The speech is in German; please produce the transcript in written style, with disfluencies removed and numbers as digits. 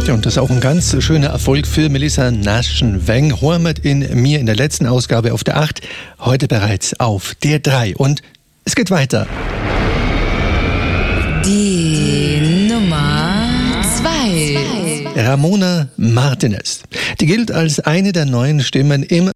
Ja, und das ist auch ein ganz schöner Erfolg für Melissa Naschen-Weng. Hormet in mir in der letzten Ausgabe auf der 8, heute bereits auf der 3. Und es geht weiter. Die Nummer 2. Ramona Martinez. Die gilt als eine der neuen Stimmen im